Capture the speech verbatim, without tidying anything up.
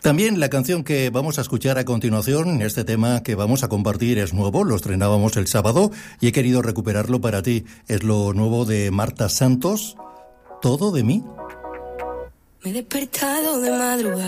También la canción que vamos a escuchar a continuación, este tema que vamos a compartir es nuevo, lo estrenábamos el sábado y he querido recuperarlo para ti. Es lo nuevo de Marta Santos, Todo de mí. Me he despertado de madrugada